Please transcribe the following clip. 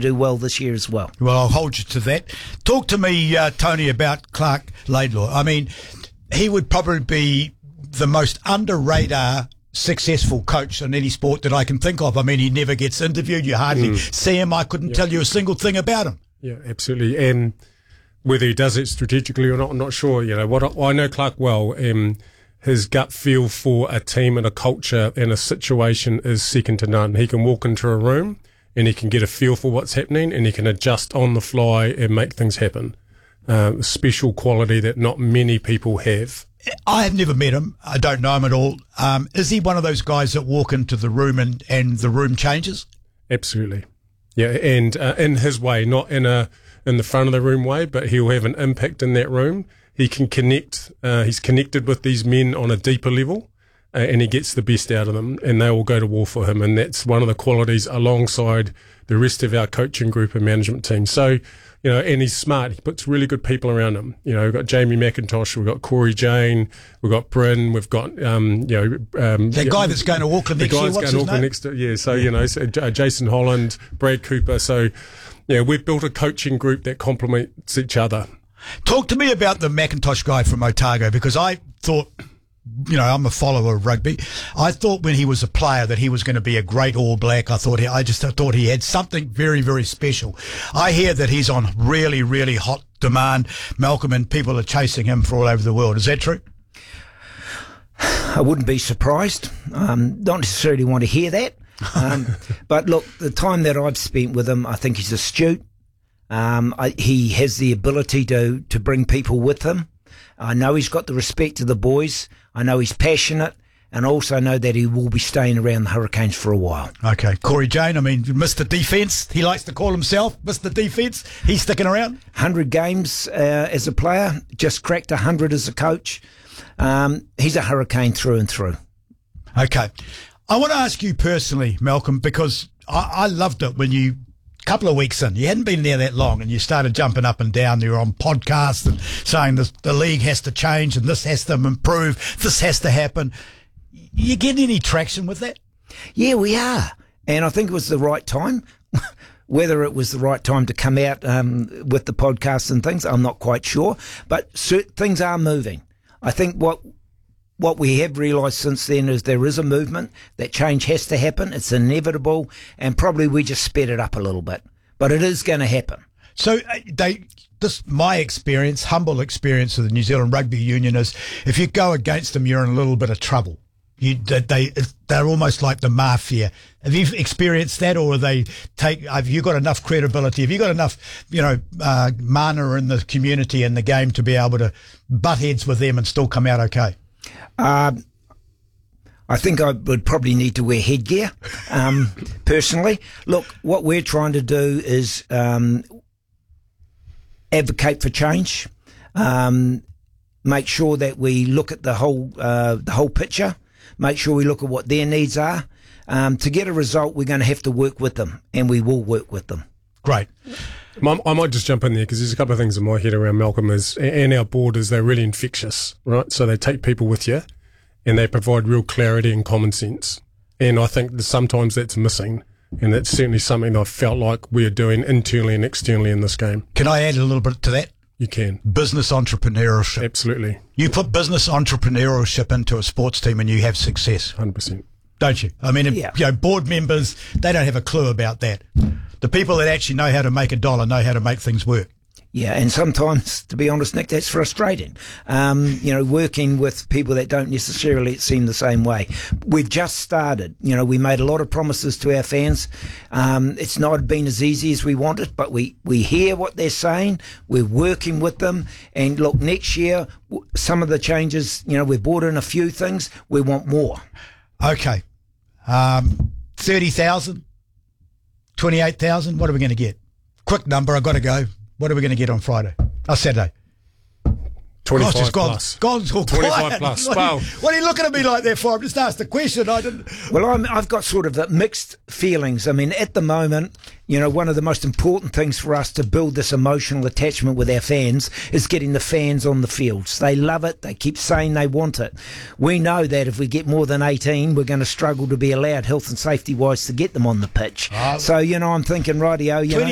do well this year as well. Well, I'll hold you to that. Talk to me, Tony, about Clark Laidlaw. I mean, he would probably be the most under-radar successful coach in any sport that I can think of. I mean, he never gets interviewed. You hardly see him. I couldn't tell you a single thing about him. Yeah, absolutely. And whether he does it strategically or not, I'm not sure. You know, what I know Clark well, his gut feel for a team and a culture and a situation is second to none. He can walk into a room and he can get a feel for what's happening and he can adjust on the fly and make things happen. Special quality that not many people have. I have never met him. I don't know him at all. Is he one of those guys that walk into the room and the room changes? Absolutely. Yeah, and in his way, not in the front of the room way, but he'll have an impact in that room. He can connect. He's connected with these men on a deeper level, and he gets the best out of them, and they all go to war for him. And that's one of the qualities alongside the rest of our coaching group and management team. So, you know, and he's smart. He puts really good people around him. You know, we've got Jamie McIntosh, we've got Corey Jane, we've got Bryn, we've got, that guy that's going to Auckland next year, what's his name? Yeah, so, you know, Jason Holland, Brad Cooper. So, yeah, we've built a coaching group that complements each other. Talk to me about the McIntosh guy from Otago, because I thought, you know, I'm a follower of rugby. I thought when he was a player that he was going to be a great All Black. I thought he had something very, very special. I hear that he's on really, really hot demand, Malcolm, and people are chasing him for all over the world. Is that true? I wouldn't be surprised. Not necessarily want to hear that. But look, the time that I've spent with him, I think he's astute. He has the ability to bring people with him. I know he's got the respect of the boys. I know he's passionate, and also know that he will be staying around the Hurricanes for a while. Okay. Corey Jane, I mean, Mr. Defence, he likes to call himself Mr. Defence. He's sticking around? 100 games as a player, just cracked 100 as a coach. He's a Hurricane through and through. Okay. I want to ask you personally, Malcolm, because I loved it when you, a couple of weeks in, you hadn't been there that long, and you started jumping up and down. You were on podcasts and saying the league has to change and this has to improve, this has to happen. You getting any traction with that? Yeah, we are. And I think it was the right time. Whether it was the right time to come out with the podcasts and things, I'm not quite sure. But things are moving. I think what we have realised since then is there is a movement, that change has to happen, it's inevitable, and probably we just sped it up a little bit. But it is going to happen. So my experience, humble experience of the New Zealand Rugby Union is if you go against them, you're in a little bit of trouble. They're almost like the mafia. Have you experienced that, or have you got enough credibility? Have you got enough, mana in the community and the game to be able to butt heads with them and still come out okay? I think I would probably need to wear headgear, personally. Look, what we're trying to do is advocate for change, make sure that we look at the whole picture, make sure we look at what their needs are. To get a result, we're going to have to work with them, and we will work with them. Great. I might just jump in there because there's a couple of things in my head around Malcolm and our board is they're really infectious, right? So they take people with you and they provide real clarity and common sense. And I think that sometimes that's missing, and that's certainly something I've felt like we're doing internally and externally in this game. Can I add a little bit to that? You can. Business entrepreneurship. Absolutely. You put business entrepreneurship into a sports team and you have success. 100%. Don't you? I mean, board members, they don't have a clue about that. The people that actually know how to make a dollar know how to make things work. Yeah, and sometimes, to be honest, Nick, that's frustrating. Working with people that don't necessarily seem the same way. We've just started. We made a lot of promises to our fans. It's not been as easy as we wanted, but we hear what they're saying. We're working with them. And look, next year, some of the changes, we've brought in a few things. We want more. Okay. 30,000? 28,000? What are we going to get? Quick number, I've got to go. What are we going to get on Friday? Saturday. 25 Gosh, plus. God's all 25 quiet. plus. What are you looking at me like that for? I've just asked a question. Well, I've got sort of mixed feelings. I mean, at the moment, one of the most important things for us to build this emotional attachment with our fans is getting the fans on the fields. They love it. They keep saying they want it. We know that if we get more than 18, we're going to struggle to be allowed health and safety wise to get them on the pitch. So, I'm thinking, rightio,